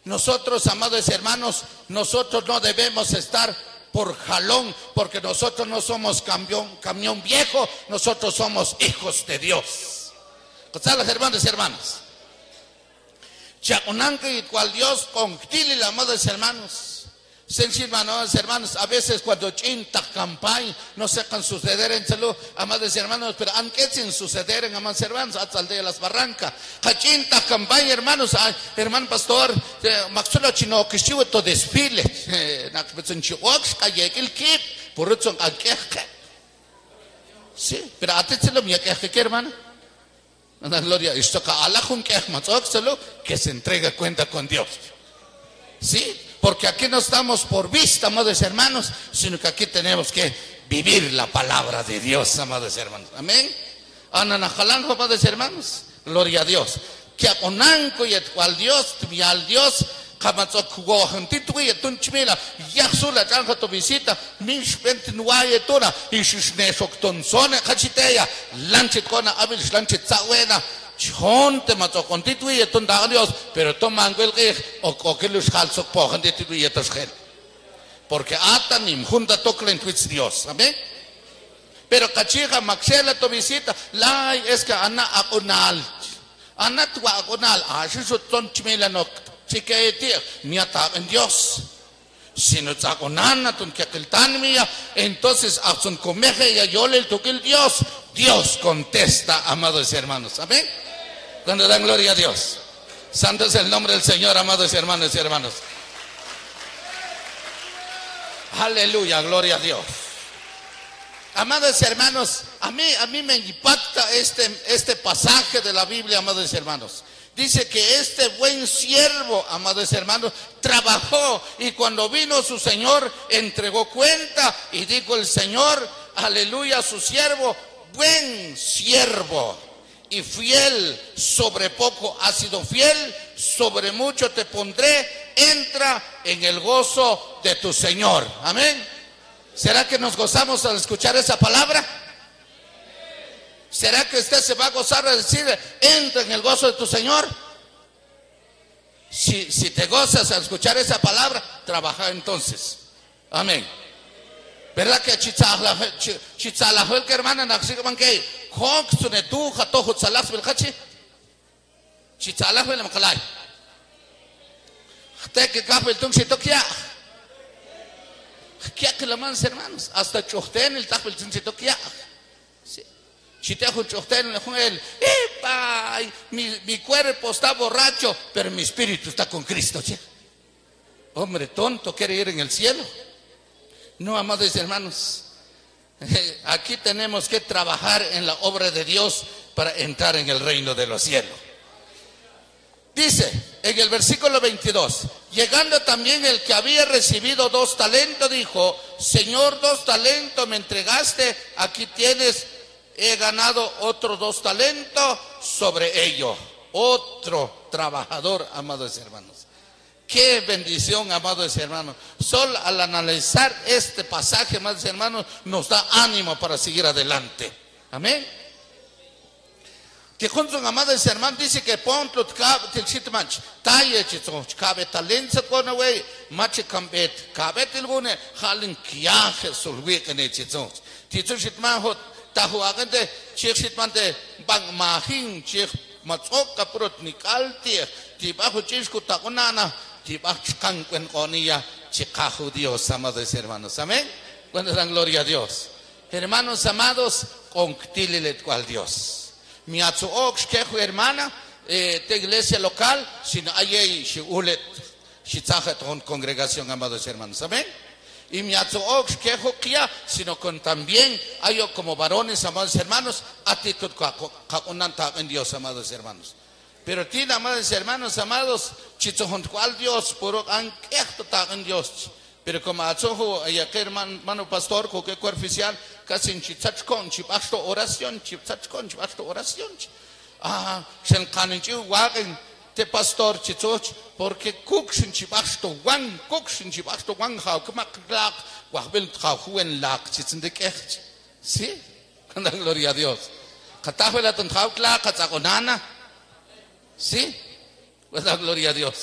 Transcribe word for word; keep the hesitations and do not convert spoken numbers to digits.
Nosotros, amados hermanos, nosotros no debemos estar por jalón, porque nosotros no somos camión, camión viejo, nosotros somos hijos de Dios. ¿Los hermanos y hermanas? Chaconanca y cual Dios con tili, amados hermanos. Sencillo, amados hermanos, a veces cuando chinta campaña no secan suceder en salud, amados hermanos, pero aunque sin suceder en amados hermanos, hasta el de las barrancas, chinta campaña, hermanos, hermano pastor, maxulo chino que estuvo todo desfile, por eso sí, pero a ti se lo mía que hermano, la gloria, esto que alajun que que se entrega cuenta con Dios, sí. Porque aquí no estamos por vista, amados hermanos, sino que aquí tenemos que vivir la palabra de Dios, amados hermanos. Amén. Ananajalanjo, amados hermanos. Gloria a Dios. Que aconanco y al Dios, y al Dios, kamatzok jugojantito y tunchmila, yaxula chanja tu visita, minshpent nuaye tuna, y shishnesok tonsone, kachiteya, lanchit kona, abil lanchit zawena. Chonte mato constituye ton da Dios, pero toman el que o que los halsok po constituye tos gel. Porque atanim junta toclen twits Dios, amén. Pero cachiga maxela to visita, la es que ana agonal. Ana tu agonal, a eso ton chimela no chiquete, mi ata en Dios. Si no agonana ton que aquel tan mía, entonces a son comeje y yo le toque el Dios. Dios contesta, amados hermanos, amén. Cuando dan gloria a Dios. Santo es el nombre del Señor, amados hermanos y hermanos. Aleluya, gloria a Dios. Amados hermanos, a mí, a mí me impacta este, este pasaje de la Biblia, amados hermanos. Dice que este buen siervo, amados hermanos, trabajó y cuando vino su Señor entregó cuenta y dijo el Señor, aleluya, a su siervo, buen siervo y fiel, sobre poco has sido fiel, sobre mucho te pondré, entra en el gozo de tu Señor. Amén. ¿Será que nos gozamos al escuchar esa palabra? ¿Será que usted se va a gozar al decir, entra en el gozo de tu Señor? Si, si te gozas al escuchar esa palabra, trabaja entonces. Amén. ¿Verdad que chitzalahuel que hermana naxigaman que hok sunetu jato hutzalas belkachi chitzalahuel makalay te que kapel tung sitokia kia que la manos hermanos hasta chochten el tapel tung sitokia si te hago chochten el epa mi mi cuerpo está borracho pero mi espíritu está con Cristo. Hombre tonto quiere ir en el cielo. No, amados hermanos, aquí tenemos que trabajar en la obra de Dios para entrar en el reino de los cielos. Dice en el versículo veintidós, llegando también el que había recibido dos talentos, dijo, Señor, dos talentos me entregaste, aquí tienes, he ganado otros dos talentos sobre ello. Otro trabajador, amados hermanos. Qué bendición, amados hermanos. Solo al analizar este pasaje, amados hermanos, nos da ánimo para seguir adelante. Amén. Que con sus amados hermanos dice que ponto el sitmanch talle chito cabe talento con away mache cambet cabe tilgune halin kiaje sulwi kene chito chito sitman hot tahuagante chik sitmante bang mahin chik matsok kaprot nikalti tibajo chisku takunana tibajo kankwen konia chikajo Dios, amados hermanos. Amén. Cuando dan gloria a Dios. Hermanos amados, conctílilet cual Dios. Mi atzuok quejo hermana de iglesia local, sin hay shiulet shitzajet con congregación, amados hermanos. Amén. Y mi atzuok quejo kia, sino con también hay como varones, amados hermanos, actitud kakunanta en Dios, amados hermanos. Pero tiene, amados hermanos, amados, chitzojont cual Dios, por anquejo en Dios. Pero como atzojo, y aquel hermano pastor, que fue oficial, casi en chitzachkon, chipasto oración, chitzachkon, chipasto oración. Ah, se caninchu wagen, te pastor chitzoch, porque cooksin chipasto wang, cooksin chipasto wang, how come lak, wahbel juen lak, chitzen de kech. Sí, con la gloria a Dios. Catajuela ton jautla, catzagonana. Sí, pues la gloria a Dios.